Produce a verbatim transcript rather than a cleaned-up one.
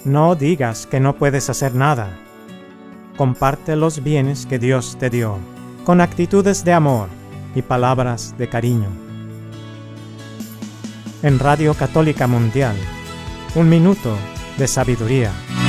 No digas que no puedes hacer nada. Comparte los bienes que Dios te dio, con actitudes de amor y palabras de cariño. En Radio Católica Mundial, un minuto de sabiduría.